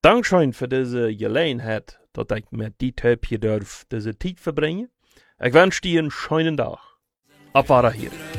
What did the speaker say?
Dankeschön für diese Gelegenheit, dass ich mit die Typ hier darf diese Zeit verbringen. Ich wünsche dir einen schönen Tag. Auf Wiedersehen.